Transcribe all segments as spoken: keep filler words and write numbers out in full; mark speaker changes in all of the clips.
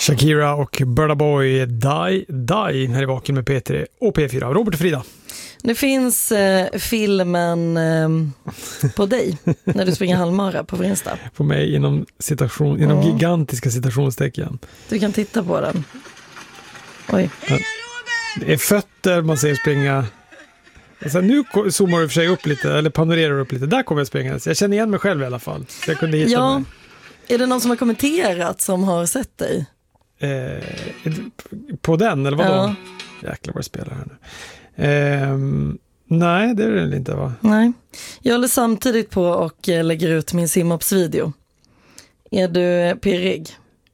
Speaker 1: Shakira och Burna Boy, Die, Die, här är Vaken med P tre och P fyra. Robert och Frida.
Speaker 2: Nu finns eh, filmen eh, på dig när du springer halvmara på Insta.
Speaker 1: På mig inom, citation, inom mm. gigantiska citationstecken.
Speaker 2: Du kan titta på den. Oj.
Speaker 1: Ja. Det är fötter man ser springa. Alltså, nu zoomar du för sig upp lite, eller panorerar upp lite. Där kommer jag springa. Jag känner igen mig själv i alla fall. Så jag kunde hitta
Speaker 2: ja.
Speaker 1: mig.
Speaker 2: Är det någon som har kommenterat som har sett dig?
Speaker 1: Eh, på den, eller vadå?
Speaker 2: Ja.
Speaker 1: Jäklar vad jag spelar här nu. Eh, nej, det är det inte, va?
Speaker 2: Nej. Jag håller samtidigt på och lägger ut min simhoppsvideo. Är du pirrig?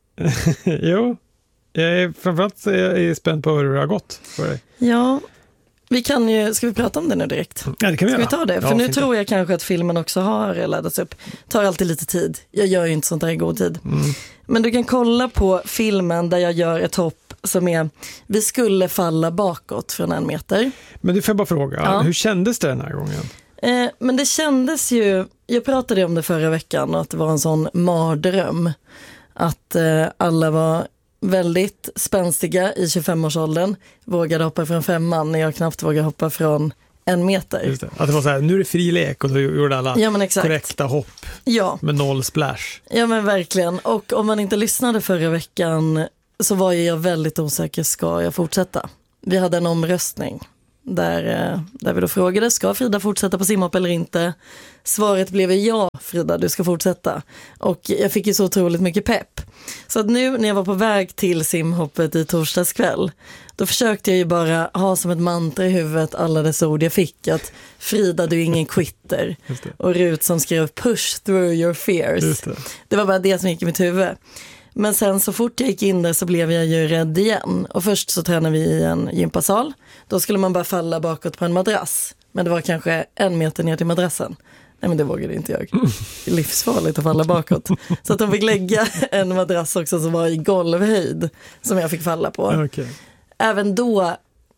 Speaker 1: Jo. Jag är, framförallt är jag spänd på hur det har gått för dig.
Speaker 2: Ja. Vi kan ju, ska vi prata om det nu direkt?
Speaker 1: Ja, det kan vi
Speaker 2: Ska
Speaker 1: göra.
Speaker 2: vi ta det? För
Speaker 1: ja,
Speaker 2: nu tror jag kanske att filmen också har laddats upp. Tar alltid lite tid. Jag gör ju inte sånt här i god tid.
Speaker 1: Mm.
Speaker 2: Men du kan kolla på filmen där jag gör ett hopp som är vi skulle falla bakåt från en meter.
Speaker 1: Men du får bara fråga,
Speaker 2: ja.
Speaker 1: Hur kändes det den här gången?
Speaker 2: Eh, men det kändes ju, jag pratade om det förra veckan och att det var en sån mardröm. Att eh, alla var väldigt spänstiga i tjugofemårsåldern, vågade hoppa från femman när jag knappt vågade hoppa från en meter.
Speaker 1: Just det. Att det var så här, nu är det fri lek och då gjorde alla
Speaker 2: ja, men exakt.
Speaker 1: korrekta hopp
Speaker 2: ja.
Speaker 1: med noll splash.
Speaker 2: Ja, men verkligen. Och om man inte lyssnade förra veckan så var jag väldigt osäker, ska jag fortsätta? Vi hade en omröstning där, där vi då frågade, ska Frida fortsätta på simhopp eller inte? Svaret blev ja, Frida, du ska fortsätta. Och jag fick ju så otroligt mycket pepp. Så att nu när jag var på väg till simhoppet i torsdags kväll, då försökte jag ju bara ha som ett mantra i huvudet alla dessa ord jag fick. Att Frida, du är ingen quitter. Och Rut som skrev push through your fears. Det. det var bara det som gick i mitt huvud. Men sen så fort jag gick in där så blev jag ju rädd igen. Och först så tränade vi i en gympasal. Då skulle man bara falla bakåt på en madrass. Men det var kanske en meter ner till madrassen. Nej, men det vågade inte jag. Det är livsfarligt att falla bakåt. Så att de fick lägga en madrass också som var i golvhöjd som jag fick falla på.
Speaker 1: Okay.
Speaker 2: Även då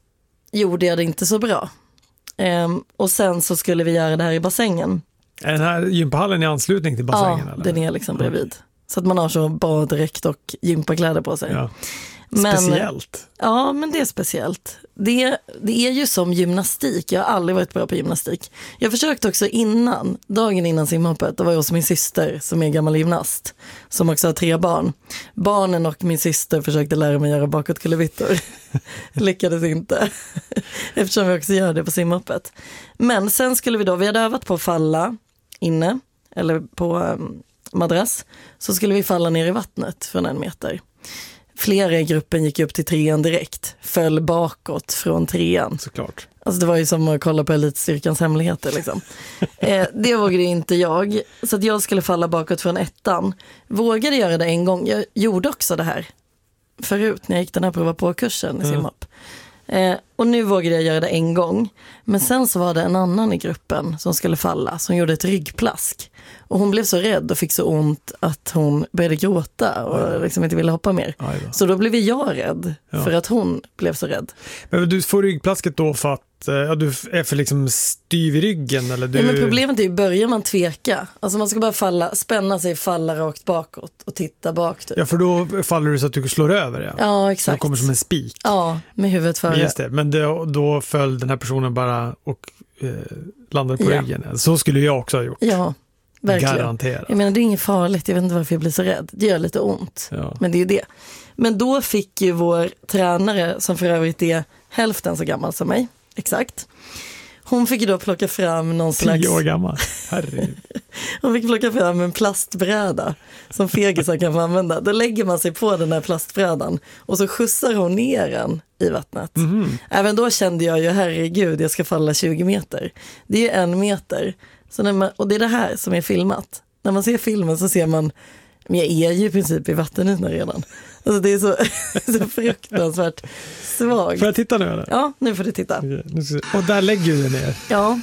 Speaker 2: gjorde jag det inte så bra. Ehm, och sen så skulle vi göra det här i bassängen.
Speaker 1: Är den här gympahallen i anslutning till bassängen?
Speaker 2: Ja,
Speaker 1: eller?
Speaker 2: den är liksom bredvid. Så att man har så baddräkt och gympakläder på sig.
Speaker 1: Ja.
Speaker 2: Men,
Speaker 1: speciellt.
Speaker 2: Ja, men det är speciellt. Det, det är ju som gymnastik. Jag har aldrig varit bra på gymnastik. Jag försökte också innan, dagen innan simhoppet, då var jag hos min syster som är gammal gymnast. Som också har tre barn. Barnen och min syster försökte lära mig göra bakåtkullerbyttor. Lyckades inte. Eftersom vi också gör det på simhoppet. Men sen skulle vi då, vi hade övat på att falla inne. Eller på um, madrass. Så skulle vi falla ner i vattnet från en meter. Flera i gruppen gick upp till trean direkt. Föll bakåt från trean.
Speaker 1: Såklart.
Speaker 2: Alltså det var ju som att kolla på Elitstyrkans hemligheter liksom. eh, det vågade inte jag. Så att jag skulle falla bakåt från ettan. Vågade göra det en gång. Jag gjorde också det här förut när jag gick den här prova på kursen i simhopp. Eh, och nu vågade jag göra det en gång. Men sen så var det en annan i gruppen som skulle falla. Som gjorde ett ryggplask. Och hon blev så rädd och fick så ont att hon började gråta och liksom inte ville hoppa mer. Då. Så då blev jag rädd ja. för att hon blev så rädd.
Speaker 1: Men du får ryggplasket då för att ja, du är för liksom styv i ryggen? Eller du...
Speaker 2: ja, men problemet är ju, börjar man tveka. Alltså man ska bara falla, spänna sig, falla rakt bakåt och titta bak. Typ.
Speaker 1: Ja, för då faller du så att du slår över. Ja,
Speaker 2: ja exakt.
Speaker 1: Du kommer som en spik.
Speaker 2: Ja, med huvudet före.
Speaker 1: Just det, men det, då föll den här personen bara och eh, landade på
Speaker 2: ja.
Speaker 1: ryggen. Så skulle jag också ha gjort.
Speaker 2: Ja. Verkligen.
Speaker 1: Garanterat.
Speaker 2: Jag menar, det är inget farligt. Jag vet inte varför jag blir så rädd. Det gör lite ont. Ja. Men det är ju det. Men då fick ju vår tränare, som för övrigt är hälften så gammal som mig, exakt. Hon fick ju då plocka fram någon slags...
Speaker 1: Tio år gammal. Herregud.
Speaker 2: Hon fick plocka fram en plastbräda som fegisar kan få använda. Då lägger man sig på den här plastbrädan och så skjutsar hon ner den i vattnet. Mm. Även då kände jag ju, herregud, jag ska falla tjugo meter. Det är ju en meter. Så när man, och det är det här som är filmat. När man ser filmen så ser man, men jag är ju i princip i vattenytan redan. Alltså det är så, så fruktansvärt svagt.
Speaker 1: Får jag titta nu eller?
Speaker 2: Ja, nu får du titta.
Speaker 1: Och där lägger du ner.
Speaker 2: Ja,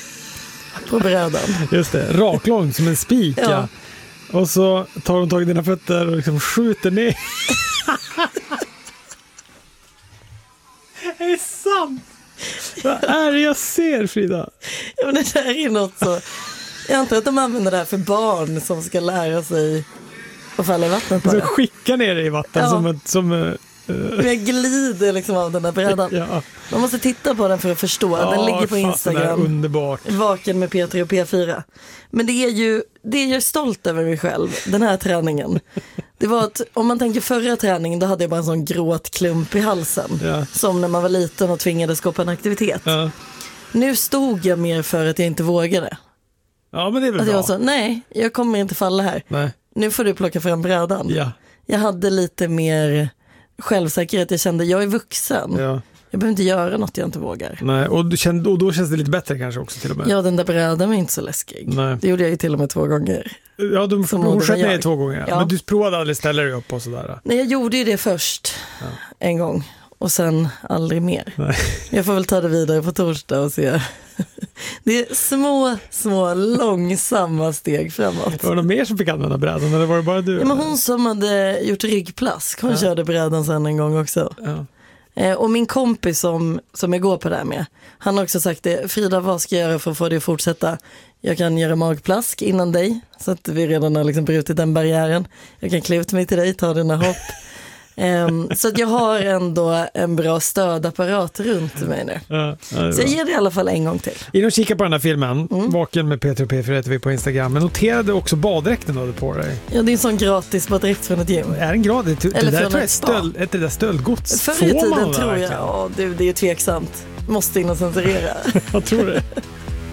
Speaker 2: på brädan.
Speaker 1: Just det, raklång som en spik. Ja. Ja. Och så tar hon tag i dina fötter och liksom skjuter ner. Det är sant. Vad är det jag ser, Frida?
Speaker 2: Ja, men det där är något så... Jag antar att de använder det här för barn som ska lära sig och falla i vattnet bara.
Speaker 1: Så skicka ner det i vatten
Speaker 2: Ja.
Speaker 1: som... ett- som uh,
Speaker 2: Jag glider liksom av den här brädan.
Speaker 1: ja.
Speaker 2: Man måste titta på den för att förstå. Den
Speaker 1: Ja,
Speaker 2: ligger på
Speaker 1: fan, det där är
Speaker 2: Instagram.
Speaker 1: underbart.
Speaker 2: Vaken med Peter och P fyra. Men det är ju, det är jag stolt över mig själv, den här träningen. Det var att om man tänker förra träningen, då hade jag bara en sån gråtklump i halsen.
Speaker 1: Ja.
Speaker 2: Som när man var liten och tvingades gå på en aktivitet.
Speaker 1: Ja.
Speaker 2: Nu stod jag mer för att jag inte vågade.
Speaker 1: ja, men det är väl
Speaker 2: Att
Speaker 1: bra.
Speaker 2: jag var så, nej, jag kommer inte falla här.
Speaker 1: Nej.
Speaker 2: Nu får du plocka fram brädan.
Speaker 1: Ja.
Speaker 2: Jag hade lite mer självsäkerhet. Jag kände, jag är vuxen.
Speaker 1: Ja.
Speaker 2: Jag behöver inte göra något jag inte vågar.
Speaker 1: Nej. Och, du kände, och då känns det lite bättre kanske också till och med.
Speaker 2: Ja, den där brädan var inte så läskig.
Speaker 1: Nej.
Speaker 2: Det gjorde jag ju till och med två gånger.
Speaker 1: Ja, du,
Speaker 2: Som
Speaker 1: hon
Speaker 2: mådde
Speaker 1: sköt
Speaker 2: jag.
Speaker 1: ner två gånger.
Speaker 2: Ja.
Speaker 1: Men du provade aldrig ställa dig upp och sådär.
Speaker 2: Nej, jag gjorde ju det först
Speaker 1: Ja.
Speaker 2: en gång och sen aldrig mer.
Speaker 1: Nej.
Speaker 2: Jag får väl ta det vidare på torsdag och se. Det är små, små, långsamma steg framåt.
Speaker 1: Var det någon mer som fick använda brädan eller var det bara du?
Speaker 2: Ja, men hon som hade gjort ryggplask, hon
Speaker 1: Ja.
Speaker 2: körde brädan sen en gång också.
Speaker 1: Ja.
Speaker 2: Eh, och min kompis som, som jag går på det här med, han har också sagt det. Frida, vad ska jag göra för att få dig att fortsätta? Jag kan göra magplask innan dig, så att vi redan har liksom brutit den barriären. Jag kan klä ut mig till dig, ta dina hopp. Um, så att jag har ändå en bra stödapparat runt mig nu.
Speaker 1: Ja, ja, det är
Speaker 2: Så jag
Speaker 1: bra.
Speaker 2: ger det i alla fall en gång till.
Speaker 1: In och kika på den här filmen,
Speaker 2: Mm.
Speaker 1: Vaken med Peter och P fyra heter vi på Instagram. Men noterade också baddräkten du hade på dig.
Speaker 2: Ja, det är en sån gratis baddräkt från ett gym.
Speaker 1: Är den gratis? Det, det
Speaker 2: Eller
Speaker 1: där
Speaker 2: från
Speaker 1: tror jag är
Speaker 2: ett spa.
Speaker 1: stöld, är det där stöldgods?
Speaker 2: Förr
Speaker 1: Får
Speaker 2: i
Speaker 1: man
Speaker 2: tiden
Speaker 1: det
Speaker 2: tror jag,
Speaker 1: verkligen?
Speaker 2: ja du, det är tveksamt. Måste in och censurera.
Speaker 1: Jag tror det.